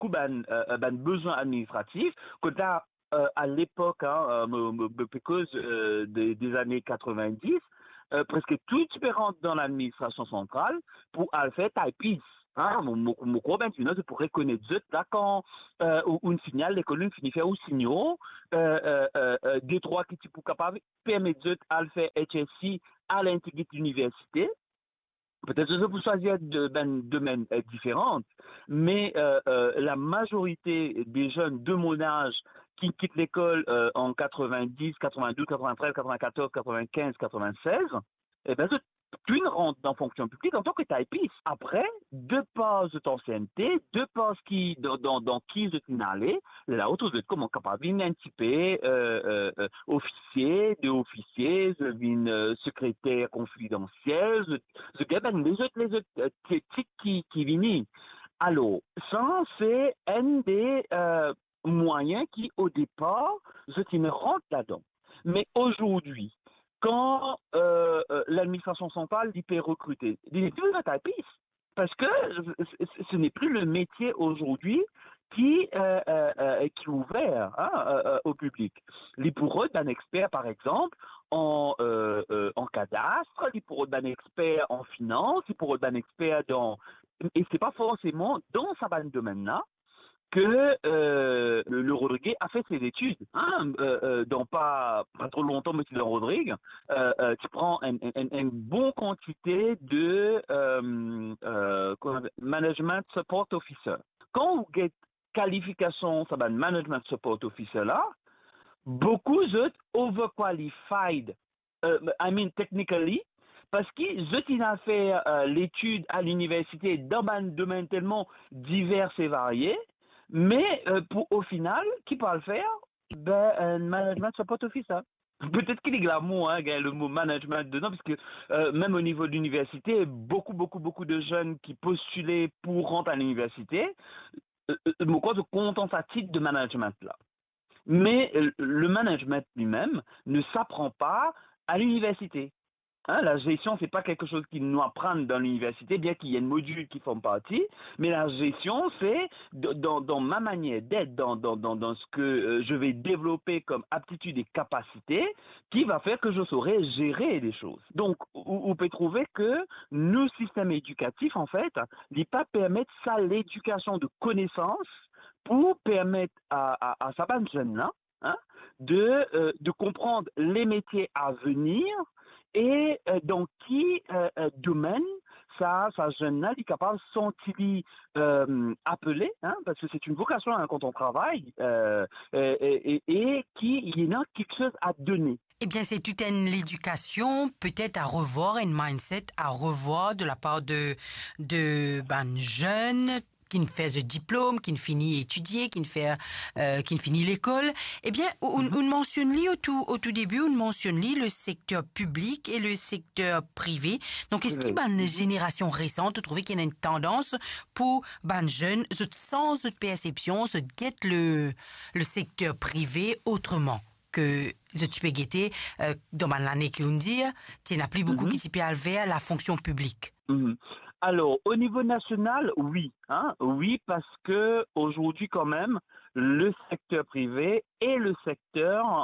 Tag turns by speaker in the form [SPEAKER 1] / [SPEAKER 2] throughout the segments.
[SPEAKER 1] beaucoup ben besoins administratifs que t'as à l'époque, hein, because, des années 90, presque tout tu peux rentrer dans l'administration centrale pour aller faire typiste. Hein, mon gros ben, sinon, c'est pour reconnaître là quand ou une signal, les colonnes finissent faire ou signaux, deux, trois qui tu pour capable permettre de faire HSI à l'intégrer de l'université. Peut-être que vous choisir de ben, domaines différents, mais la majorité des jeunes de mon âge qui quittent l'école en 90, 92, 93, 94, 95, 96, eh ben, tu rentres dans la fonction publique en tant que typiste. Après, deux passes de ton CNT, deux passes qui, dans qui je suis allé, là, autour de comment capable d'un petit peu, officier, de officier, je viens secrétaire confidentiel, je gagne les autres titres qui viennent. Alors, ça, c'est un des moyens qui, au départ, je me rentre là-dedans. Mais aujourd'hui, quand l'administration centrale dit peut recruter, il n'est plus un tapis. Parce que ce n'est plus le métier aujourd'hui qui est ouvert hein, au public. Les pour eux d'un expert, par exemple, en cadastre, les pour eux d'un expert en finance, les pour eux d'un expert dans... Et c'est pas forcément dans sa domaine-là que le Rodrigue a fait ses études. Hein, dans pas trop longtemps, mais dans Rodrigue, tu prends une bonne quantité de management support officer. Quand vous avez qualification, ça va management support officer là, beaucoup sont overqualified, I mean technically, parce qu'ils ont fait l'étude à l'université dans un domaine tellement divers et varié, mais au final, qui peut le faire? Ben, un management support officer. Peut-être qu'il est glamour, hein, le mot management dedans, parce que même au niveau de l'université, beaucoup de jeunes qui postulaient pour rentrer à l'université, me crois de content à titre de management là. Mais le management lui-même ne s'apprend pas à l'université. Hein, la gestion, c'est pas quelque chose qu'ils nous apprennent dans l'université, bien qu'il y ait un module qui font partie, mais la gestion, c'est dans ma manière d'être, dans ce que je vais développer comme aptitude et capacité, qui va faire que je saurai gérer les choses. Donc, on peut trouver que nos systèmes éducatifs, en fait, ne pas permettre ça l'éducation de connaissances pour permettre à sa jeune-là hein, de comprendre les métiers à venir et dans qui domaine ça jeune-là est capable de sentir appelé, hein, parce que c'est une vocation hein, quand on travaille, et qui il y a quelque chose à donner.
[SPEAKER 2] Eh bien, c'est toute une l'éducation, peut-être à revoir, une mindset à revoir de la part de ben, jeunes, qui ne fait le diplôme, qui ne finit étudier, qui ne finit l'école. Eh bien, on mentionne au tout début, on mentionne le secteur public et le secteur privé. Donc, est-ce qu'il y a une génération récente, vous trouvez qu'il y a une tendance pour ben jeunes, sans perception, se guette le secteur privé autrement que tu peux guetter dans l'année qu'on dit, tu n'as plus beaucoup qui t'y peut vers la fonction publique.
[SPEAKER 1] Alors, au niveau national, oui. Hein, oui, parce que aujourd'hui, quand même, le secteur privé est le secteur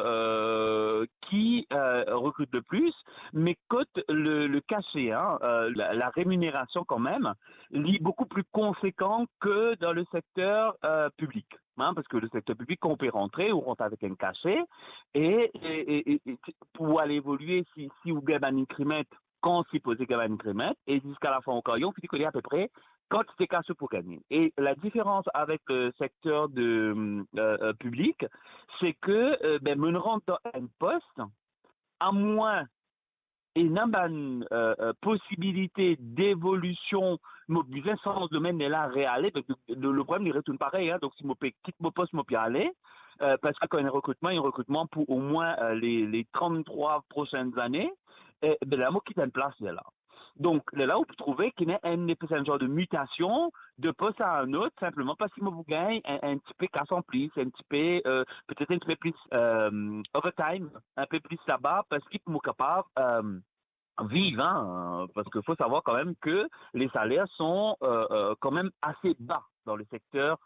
[SPEAKER 1] qui recrute le plus, mais cote le cachet, hein, la rémunération quand même, est beaucoup plus conséquent que dans le secteur public. Hein, parce que le secteur public, on peut rentrer ou rentre avec un cachet, et pour aller évoluer, si vous gagnez un incrémètre, quand s'y posait un incrémètre, et jusqu'à la fin encore, on finit connaît à peu près quand tu t'es cassé pour gagner. Et la différence avec le secteur de public, c'est que ben, me rentre dans un poste, à moins et n'a pas une possibilité d'évolution mobilisée sans ce domaine est là réel le problème il retourne pareil hein, donc si je quitte mon poste je peux aller parce que quand il y a un recrutement pour au moins les 33 prochaines années ben là moi quitte une place là. Donc là on peut trouver qu'il y a un genre de mutation de poste à un autre simplement parce que vous gagnez un petit peu casse en plus un petit peu peut-être un petit peu plus overtime un peu plus là-bas parce qu'il est capable vivre, hein, parce qu'il faut savoir quand même que les salaires sont quand même assez bas dans le secteur